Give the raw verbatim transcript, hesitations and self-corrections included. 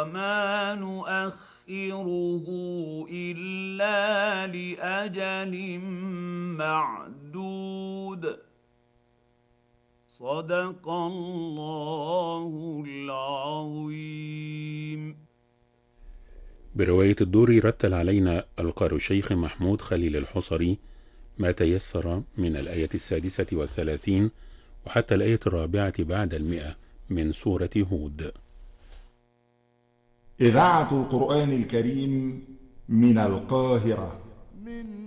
وما نؤخره إلا لأجل معدود. صدق الله العظيم. برواية الدوري رتل علينا القارئ الشيخ محمود خليل الحصري ما تيسر من الآية السادسة والثلاثين وحتى الآية الرابعة بعد المئة من سورة هود. إذاعة القرآن الكريم من القاهرة.